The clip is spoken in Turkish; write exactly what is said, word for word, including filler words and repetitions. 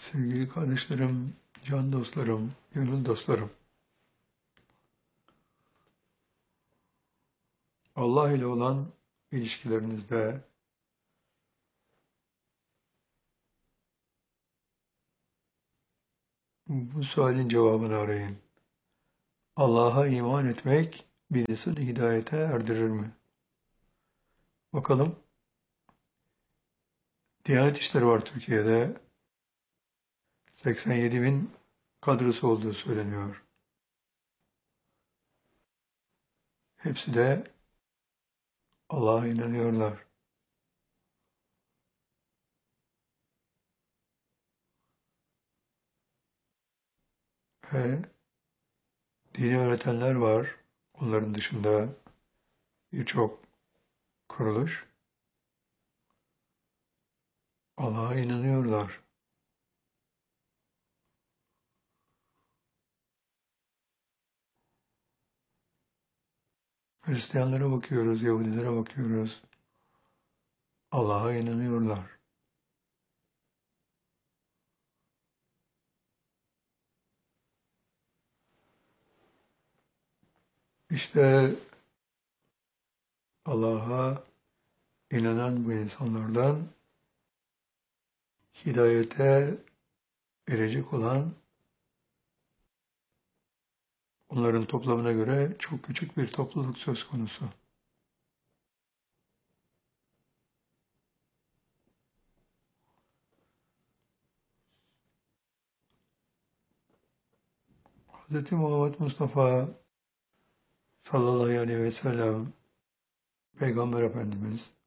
Sevgili kardeşlerim, can dostlarım, gönül dostlarım. Allah ile olan ilişkilerinizde bu sualin cevabını arayın. Allah'a iman etmek bir insanı hidayete erdirir mi? Bakalım. Diyanet İşleri var Türkiye'de. seksen yedi bin kadrosu olduğu söyleniyor. Hepsi de Allah'a inanıyorlar. Ve dini öğretenler var. Onların dışında birçok kuruluş Allah'a inanıyorlar. Hristiyanlara bakıyoruz, Yahudilere bakıyoruz. Allah'a inanıyorlar. İşte Allah'a inanan bu insanlardan hidayete erecek olan onların toplamına göre çok küçük bir topluluk söz konusu. Hz. Muhammed Mustafa sallallahu aleyhi ve sellem Peygamber Efendimiz